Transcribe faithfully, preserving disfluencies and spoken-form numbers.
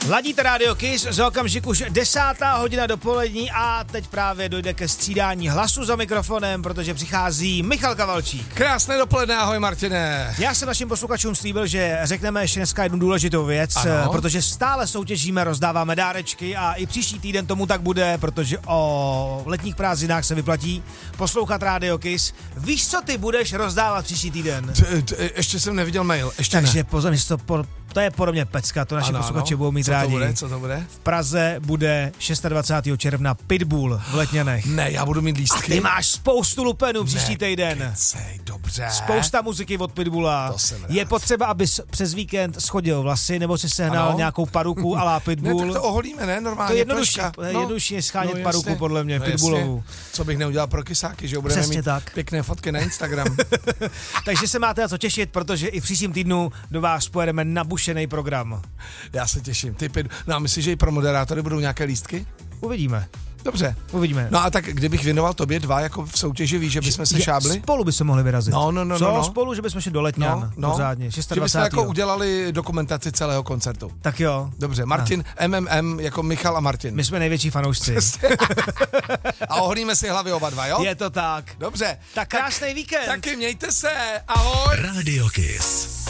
Ladíte Radio Kiss, za okamžik už desátá hodina dopolední a teď právě dojde ke střídání hlasu za mikrofonem, protože přichází Michal Kavalčík. Krásné dopoledne, ahoj Martine. Já jsem našim posluchačům slíbil, že řekneme ještě dneska jednu důležitou věc, ano. Protože stále soutěžíme, rozdáváme dárečky a i příští týden tomu tak bude, protože o letních prázdninách se vyplatí poslouchat Radio Kiss. Víš, co ty budeš rozdávat příští týden? T, t, ještě jsem neviděl mail, ještě Takže ne. pozor, to, po, to je podobně pecka, to naši ano, posluchači ano. budou mít co rádi. To bude, co to bude? V Praze bude dvacátého šestého června Pitbull v Letňanech. Ne, já budu mít lístky. A ty máš spoustu lupenů příští ne, týden. Kecej, dobře. Spousta muziky od Pitbulla. Je potřeba, abys přes víkend schodil vlasy, nebo si sehnal ano. nějakou paruku a la Pitbull. Ne, tak to oholíme, ne? Normálně. To je jednodušší, no, jednodušší schánět no, paruku, podle mě, no, Pitbullovu. Co bych neudělal pro kysáky, že budeme Přesně mít tak. pěkné fotky na Instagram. Takže se máte na co těšit, protože i v příštím týdnu do vás pojedeme nabušený program. Já se těším. Ty pit... No a myslíš, že i pro moderátory budou nějaké lístky? Uvidíme. Dobře. Uvidíme. No a tak kdybych věnoval tobě dva jako v soutěži, víš, že bychom se šábli? Spolu by se mohli vyrazit. No, no, no. Co? No, no. Spolu, že bychom šli do Letňan. No, no. Pořádně. dvacátého dvacátého šestého Že bychom jako udělali dokumentaci celého koncertu. Tak jo. Dobře, Martin, no. M M M jako Michal a Martin. My jsme největší fanoušci. A oholíme si hlavy oba dva, jo? Je to tak. Dobře. Tak krásný víkend. Taky mějte se. Ahoj. Radio Kiss.